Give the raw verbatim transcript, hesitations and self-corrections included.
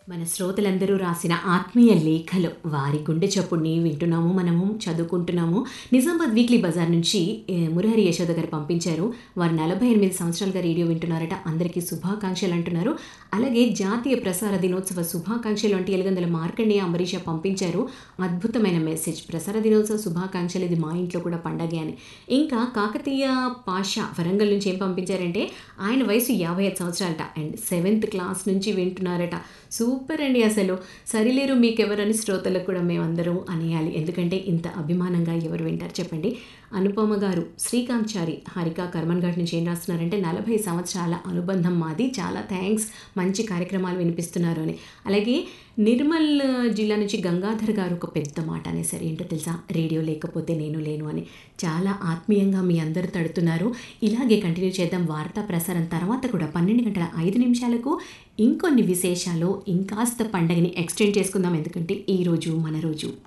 మన శ్రోతలందరూ రాసిన ఆత్మీయ లేఖలు వారి గుండె చప్పుడిని వింటున్నాము, మనము చదువుకుంటున్నాము. నిజామాబాద్ వీక్లీ బజార్ నుంచి ఏ, మురహరి యశోద గారు పంపించారు. వారు నలభై ఎనిమిది సంవత్సరాలుగా రేడియో వింటున్నారట. అందరికీ శుభాకాంక్షలు అంటున్నారు. అలాగే జాతీయ ప్రసార దినోత్సవ శుభాకాంక్షలు అంటే ఎలుగందల మార్కండేయ అంబరీష పంపించారు. అద్భుతమైన మెసేజ్. ప్రసార దినోత్సవ శుభాకాంక్షలు, ఇది మా ఇంట్లో కూడా పండగే అని. ఇంకా కాకతీయ పాషా వరంగల్ నుంచి ఏం పంపించారంటే ఆయన వయసు యాభై ఐదు సంవత్సరాలట అండ్ సెవెంత్ క్లాస్ నుంచి వింటున్నారట. సూపర్ అండి. అసలు సరిలేరు మీకెవరని శ్రోతలకు కూడా మేమందరం అనేయాలి. ఎందుకంటే ఇంత అభిమానంగా ఎవరు వింటారు చెప్పండి. అనుపమ గారు శ్రీకాంత్ చారి హారిక కర్మన్ ఘాట్ నుంచి ఏం రాస్తున్నారంటే నలభై సంవత్సరాల అనుబంధం మాది, చాలా థ్యాంక్స్, మంచి కార్యక్రమాలు వినిపిస్తున్నారు అని. అలాగే నిర్మల్ జిల్లా నుంచి గంగాధర్ గారు ఒక పెద్ద మాట అనేసరి ఏంటో తెలుసా, రేడియో లేకపోతే నేను లేను అని. చాలా ఆత్మీయంగా మీ అందరూ తడుతున్నారు. ఇలాగే కంటిన్యూ చేద్దాం. వార్తా ప్రసారం తర్వాత కూడా పన్నెండు గంటల ఐదు నిమిషాలకు ఇంకొన్ని విశేషాలు, ఇంకాస్త పండగని ఎక్స్టెండ్ చేసుకుందాం. ఎందుకంటే ఈరోజు మన రోజు.